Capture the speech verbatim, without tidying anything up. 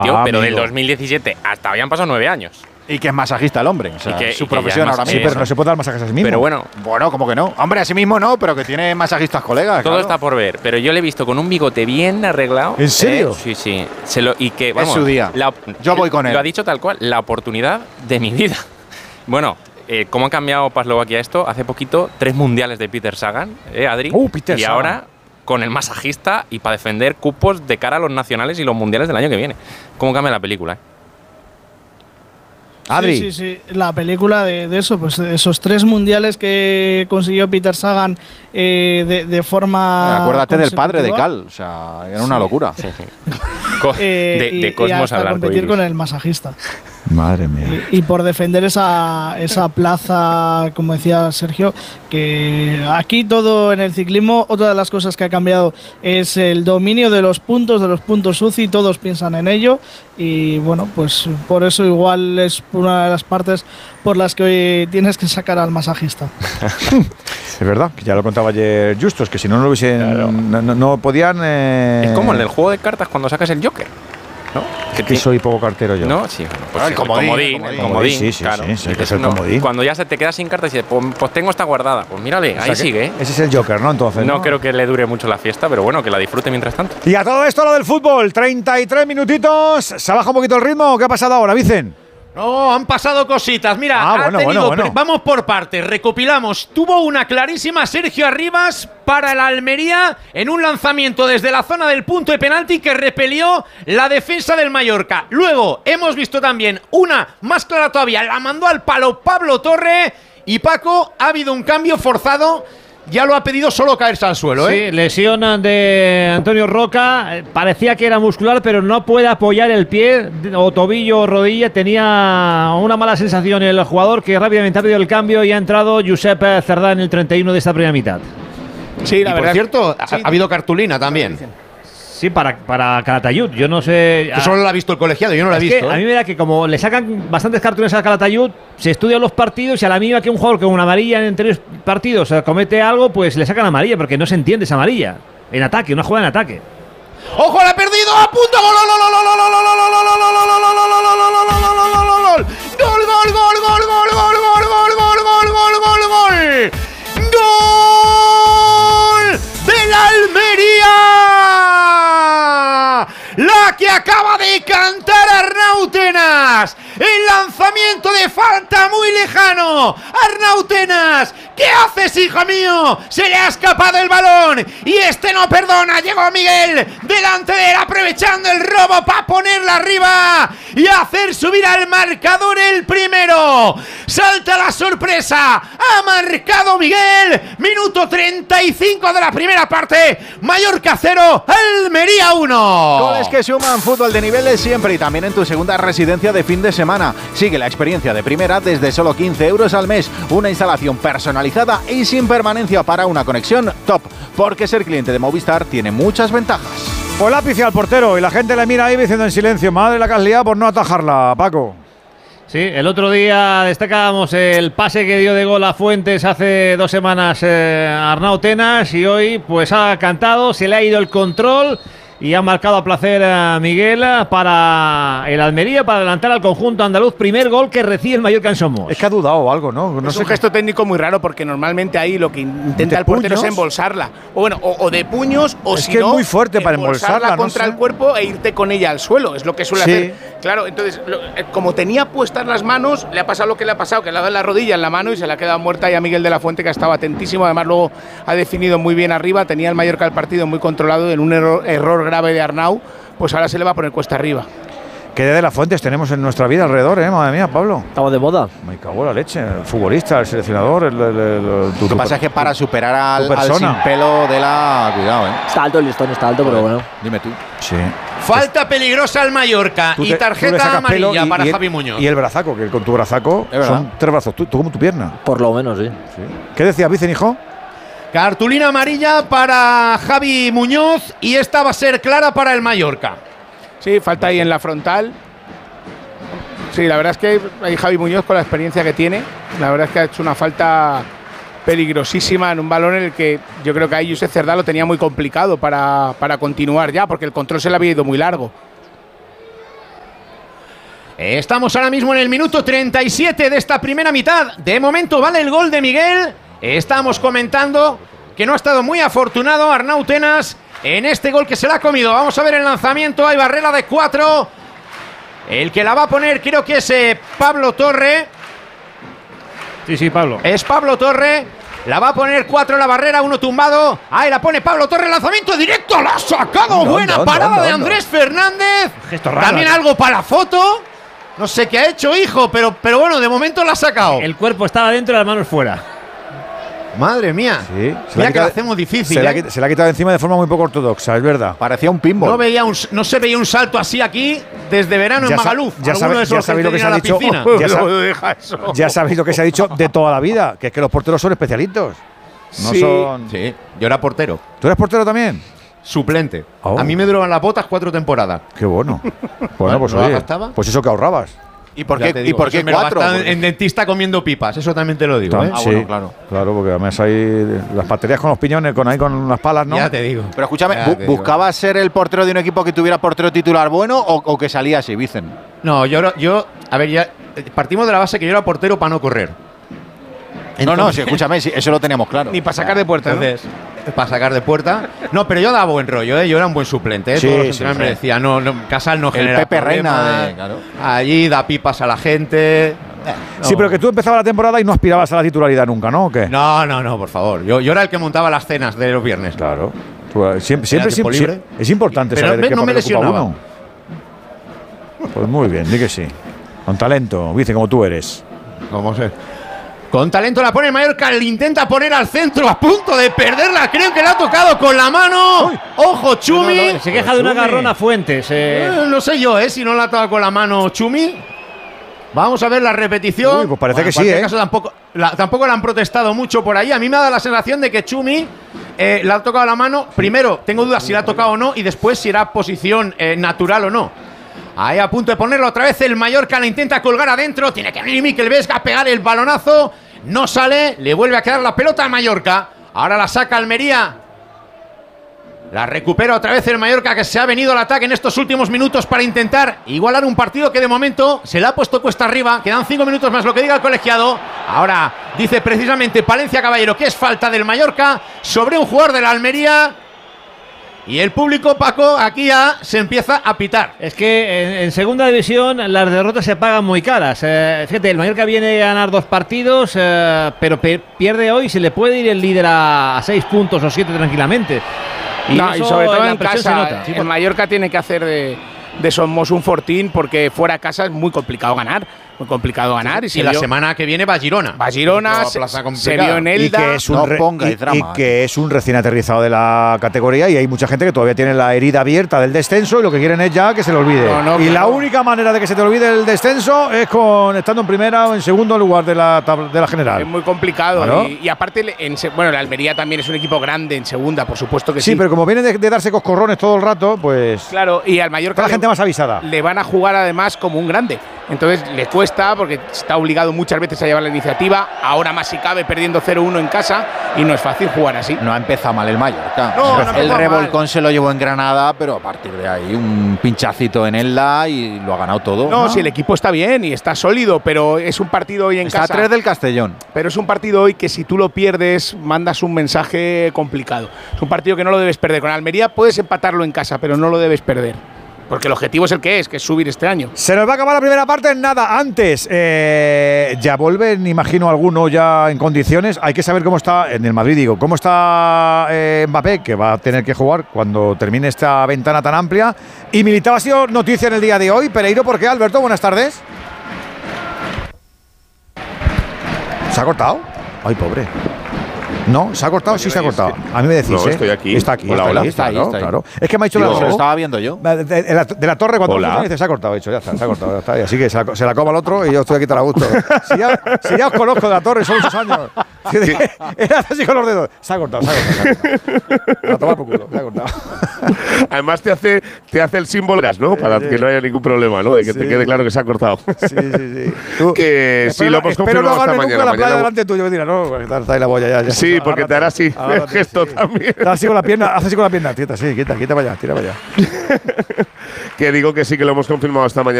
ah, pero amigo. Del dos mil diecisiete hasta habían pasado nueve años. Y que es masajista el hombre. O sea, que, su profesión ahora mismo. Sí, pero no se puede dar masajes a sí mismo. Pero bueno. Bueno, como que no. Hombre, a sí mismo no, pero que tiene masajistas colegas. Todo claro. está por ver. Pero yo le he visto con un bigote bien arreglado. ¿En serio? Eh, sí, sí. Se lo, y que, vamos, es su día. La, yo voy con él. Lo ha dicho tal cual. La oportunidad de mi vida. Bueno, eh, ¿cómo ha cambiado para Eslovaquia esto? Hace poquito, tres mundiales de Peter Sagan, ¿eh, Adri? Uh, Peter y Sagan. ahora con el masajista y para defender cupos de cara a los nacionales y los mundiales del año que viene. ¿Cómo cambia la película? Eh? Adri. Sí, sí, sí. La película de, de eso, pues de esos tres mundiales que consiguió Peter Sagan eh, de, de forma. Acuérdate del padre de Cal, o sea, era una sí. locura. Sí, sí. Co eh, de, de y, Cosmos y al hasta competir arcoíris. con el masajista. Madre mía. Y, y por defender esa, esa plaza, como decía Sergio, que aquí todo en el ciclismo, otra de las cosas que ha cambiado es el dominio de los puntos, de los puntos U C I, todos piensan en ello y bueno, pues por eso igual es una de las partes por las que hoy tienes que sacar al masajista. Es verdad, que ya lo contaba ayer Justos, que si no, no lo hubiesen. Claro. No, no, no podían. Eh, Es como el del juego de cartas cuando sacas el Joker, ¿no? Que, que soy poco cartero yo. No, sí, bueno, pues Ah, sí, el comodín, comodín, el el comodín. comodín, Sí, sí, claro. sí, sí, que Dices, es el no, comodín. Cuando ya se te quedas sin cartas y dices, pues, pues tengo esta guardada, pues mírale, O sea ahí que sigue, ¿eh? Ese es el Joker, ¿no? Entonces. No creo que le dure mucho la fiesta, pero bueno, que la disfrute mientras tanto. Y a todo esto lo del fútbol, treinta y tres minutitos. ¿Se baja un poquito el ritmo? ¿Qué ha pasado ahora, Vicen? No, han pasado cositas. Mira, Ah, ha bueno, tenido, bueno, bueno. vamos por partes. Recopilamos. Tuvo una clarísima Sergio Arribas para el Almería en un lanzamiento desde la zona del punto de penalti que repelió la defensa del Mallorca. Luego hemos visto también una más clara todavía. La mandó al palo Pablo Torre. Y Paco, ha habido un cambio forzado. Ya lo ha pedido solo caerse al suelo, ¿eh? Sí, lesión de Antonio Roca. Eh, Parecía que era muscular, pero no puede apoyar el pie, o tobillo o rodilla. Tenía una mala sensación el jugador, que rápidamente ha pedido el cambio y ha entrado Josep Cerdá en el treinta y uno de esta primera mitad. Sí, la y verdad. por cierto, ha, ha habido cartulina también. Sí, para, para Calatayud. Yo no sé. Que solo lo ha visto el colegiado, yo no lo he Es visto. que ¿eh? a mí me da que como le sacan bastantes cartulinas a Calatayud, se estudian los partidos y a la mínima que un jugador con una amarilla en anteriores partidos comete algo, pues le sacan amarilla porque no se entiende esa amarilla. En ataque, una jugada en ataque. ¡Ojo, la ha perdido! ¡A punto! ¡Gol, gol, gol, gol, gol, gol, gol, gol, gol, gol, gol, gol, gol, gol, gol! ¡Gol del Almería! La que acaba de cantar Arnau Tenas. El lanzamiento de falta muy lejano. Arnau Tenas, ¿qué haces, hijo mío? Se le ha escapado el balón y este no perdona. Llegó Miguel delante de él aprovechando el robo para ponerla arriba y hacer subir al marcador el primero. Salta la sorpresa. Ha marcado Miguel. Minuto treinta y cinco de la primera parte. Mallorca cero, Almería uno. Goles que suman, fútbol de niveles siempre y también en tu segunda residencia de fin de semana. Sigue la experiencia de primera desde solo quince euros al mes. Una instalación personalizada y sin permanencia para una conexión top. Porque ser cliente de Movistar tiene muchas ventajas. Pues lápiz al portero y la gente le mira ahí diciendo en silencio, madre la que has liado por no atajarla, Paco. Sí, el otro día destacábamos el pase que dio de gol a Fuentes hace dos semanas eh, Arnau Tenas y hoy pues ha cantado, se le ha ido el control y ha marcado a placer a Miguel para el Almería, para adelantar al conjunto andaluz. Primer gol que recibe el Mallorca en Somos. Es que ha dudado o algo, ¿no? No es sé un gesto técnico muy raro porque normalmente ahí lo que intenta ¿De el portero puños? es embolsarla. O bueno, o, o de puños o Es si que es no, muy fuerte para embolsarla, no contra sé. el cuerpo e irte con ella al suelo. Es lo que suele Sí. hacer. Claro, entonces, lo- eh, como tenía puestas las manos, le ha pasado lo que le ha pasado, que le ha dado en la rodilla, en la mano y se le ha quedado muerta y a Miguel de la Fuente, que estaba atentísimo. Además, luego ha definido muy bien arriba. Tenía el Mallorca el partido muy controlado en un error, error grave de Arnau. Pues ahora se le va a poner cuesta arriba. ¿Qué de las Fuentes tenemos en nuestra vida alrededor, eh? Madre mía, Pablo. Estamos de moda. Me cago en la leche. El futbolista, el seleccionador, el, el, el, el- tu, Lo que tu- pasa es que para superar al, tu al persona. sin pelo de la... Cuidado, ¿eh? Está alto el listón, está alto, pero bueno. Dime tú. Sí. Falta peligrosa al Mallorca Tú y te- tú le tarjeta sacas pelo amarilla y- para y el- Javi Muñoz. Y el brazaco, que con tu brazaco Es verdad. son tres brazos, tú, tú como tu pierna. Por lo menos, sí. Sí. ¿Qué decías, Vicen, hijo? Cartulina amarilla para Javi Muñoz y esta va a ser clara para el Mallorca. Sí, falta ahí en la frontal. Sí, la verdad es que ahí Javi Muñoz, con la experiencia que tiene, la verdad es que ha hecho una falta peligrosísima en un balón en el que yo creo que ahí Josep Cerdá lo tenía muy complicado para, para continuar ya, porque el control se le había ido muy largo. Estamos ahora mismo en el minuto treinta y siete de esta primera mitad. De momento vale el gol de Miguel. Estamos comentando que no ha estado muy afortunado Arnau Tenas en este gol que se la ha comido. Vamos a ver el lanzamiento. Hay barrera de cuatro. El que la va a poner creo que es eh, Pablo Torre. Sí, sí, Pablo. Es Pablo Torre. La va a poner cuatro en la barrera, uno tumbado. Ahí la pone Pablo Torre, lanzamiento directo. La ha sacado. ¿Dónde, Buena dónde, parada dónde, de dónde? Andrés Fernández. Gesto raro. También algo para la foto. No sé qué ha hecho, hijo, pero, pero bueno, de momento la ha sacado. El cuerpo estaba dentro y las manos fuera. Madre mía. Sí, se la Mira ha que la quitado- hacemos difícil. Se la, ha ¿eh? quit- se la ha quitado encima de forma muy poco ortodoxa, es verdad. Parecía un pinball. No, veía un, no se veía un salto así aquí desde verano Ya en sa- Magaluf. ya Alguno sabe- de esos ya sabéis lo que se ha a la dicho. piscina. Ya sa- Deja eso. Ya sabéis lo que se ha dicho de toda la vida, que es que los porteros son especialitos. No Sí. son. Sí, yo era portero. ¿Tú eres portero también? Suplente. Oh. A mí me duraban las botas cuatro temporadas. Qué bueno. Bueno, pues ¿no la oye, gastaba? pues eso que ahorrabas. ¿Y por Ya qué, te ¿y digo, por eso qué me lo cuatro? gastaba Porque- en dentista comiendo pipas, eso también te lo digo. ¿eh? Ah, Sí, bueno, claro. Claro, porque además hay las baterías con los piñones, con ahí con las palas, ¿no? Ya te digo. Pero escúchame, Ya bu- te digo. ¿buscabas ser el portero de un equipo que tuviera portero titular bueno o, o que salía así, Vicen? No, yo, era- yo, a ver, ya eh, partimos de la base que yo era portero para no correr. No, no, sí, escúchame, sí, eso lo teníamos claro. Ni para sacar de puerta, ¿no? Entonces, para sacar de puerta. No, pero yo daba buen rollo, ¿eh? Yo era un buen suplente, ¿eh? Sí, Todos los sí, entrenadores me sí. decían, no, no, Casal no El genera Pepe problemas, Reina de- claro. allí da pipas a la gente. Eh, Sí, no. pero que tú empezabas la temporada y no aspirabas a la titularidad nunca, ¿no? ¿O qué? No, no, no, por favor. Yo, yo era el que montaba las cenas de los viernes. Claro. Tú, eh, siempre, siempre, tiempo siempre- libre. es importante Pero saber me- qué no me papel ocupa lesionaba. uno. Pues muy bien, di que sí. Con talento, dice como tú eres. ¿Cómo se? Con talento la pone el Mallorca, le intenta poner al centro a punto de perderla. Creo que la ha tocado con la mano. Ojo, Chumi. No, no, se queja de un Chumi. agarrón a Fuentes. eh. Eh, no sé yo, ¿eh? Si no la ha tocado con la mano Chumi. Vamos a ver la repetición. Uy, pues parece Bueno, que en sí, cualquier ¿eh? caso, tampoco, la, tampoco le han protestado mucho por ahí. A mí me ha dado la sensación de que Chumi eh, le ha tocado la mano. Primero, tengo dudas si la ha tocado o no. Y después, si era posición eh, natural o no. Ahí a punto de ponerlo otra vez. El Mallorca la intenta colgar adentro. Tiene que venir Mikel Vesga a pegar el balonazo. No sale. Le vuelve a quedar la pelota al Mallorca. Ahora la saca Almería. La recupera otra vez el Mallorca, que se ha venido al ataque en estos últimos minutos para intentar igualar un partido que de momento se le ha puesto cuesta arriba. Quedan cinco minutos más, lo que diga el colegiado. Ahora dice precisamente Palencia Caballero que es falta del Mallorca sobre un jugador de la Almería. Y el público, Paco, aquí ya se empieza a pitar. Es que en, en segunda división las derrotas se pagan muy caras. Eh, fíjate, el Mallorca viene a ganar dos partidos, eh, pero pe- pierde hoy. Se le puede ir el líder a, a seis puntos o siete tranquilamente. Y, No, y eso sobre todo la en presión se casa. nota. Sí, El Mallorca tiene que hacer de, de Somos un fortín porque fuera de casa es muy complicado ganar. Muy complicado ganar. Y, Y se la vio- semana que viene va a Girona. va a Girona, Otra se, plaza se complicada. vio en Y Elda. que, es un No re- pongáis y- drama, y que es un recién aterrizado de la categoría y hay mucha gente que todavía tiene la herida abierta del descenso y lo que quieren es ya que se le olvide. No, no, y que la no. única manera de que se te olvide el descenso es con estando en primera o en segundo lugar de la, tab- de la general. Es muy complicado. Claro. Y, y aparte, le- en se- bueno, la Almería también es un equipo grande en segunda, por supuesto que sí. Sí, pero como viene de, de darse coscorrones todo el rato, pues Claro, y al Mallorca está la le- gente más avisada. le van a jugar además como un grande. Entonces le cuesta porque está obligado muchas veces a llevar la iniciativa. Ahora más si cabe perdiendo cero uno en casa y no es fácil jugar así. No ha empezado mal el Mallorca. No, no ha el empezado revolcón se lo llevó en Granada, pero a partir de ahí un pinchacito en Elda y lo ha ganado todo. No, si el equipo está bien y está sólido, pero es un partido hoy en Está a casa. tres del Castellón. Pero es un partido hoy que si tú lo pierdes, mandas un mensaje complicado. Es un partido que no lo debes perder. Con Almería puedes empatarlo en casa, pero no lo debes perder. Porque el objetivo es el que es, que es subir este año. Se nos va a acabar la primera parte en nada. Antes, eh, ya vuelven, imagino, alguno ya en condiciones. Hay que saber cómo está, en el Madrid digo, cómo está eh, Mbappé, que va a tener que jugar cuando termine esta ventana tan amplia. Y Militao ha sido noticia en el día de hoy. Pereiro, ¿por qué, Alberto? Buenas tardes. ¿Se ha cortado? Ay, pobre. No, se ha cortado, sí se ha cortado. A mí me decís, No, ¿eh? estoy aquí. Está aquí, Hola, está, hola. aquí, Está ahí, claro, está ahí. claro. Es que me ha dicho Digo, la, se lo estaba viendo yo. de, de- de la, de la torre cuando Hola. funciona, dice, se ha cortado, he dicho, ya está, se ha cortado, ya está. Y así que se la, se la coma el otro y yo estoy aquí tan a gusto. Si ya, si ya os conozco de la torre, son muchos años. Era así con los dedos. Se ha cortado, se ha cortado. Se ha cortado. A tomar por culo, se ha cortado. Además te hace, te hace el símbolo, ¿no? Para que no haya ningún problema, ¿no? De que Sí. te quede claro que se ha cortado. Sí, sí, sí. Tú- Que sí, espero- lo hemos espero no confirmado esta agarre nunca mañana. la playa Mañana- delante tuyo, que dirá, no, está, está ahí la boya ya. ya. Sí, porque te hará así, Agárrate, el gesto sí. también. Está así con la pierna, hace así con la pierna, quieta, sí, quieta, quita para allá, tira para allá. Que digo que sí que lo hemos confirmado esta mañana.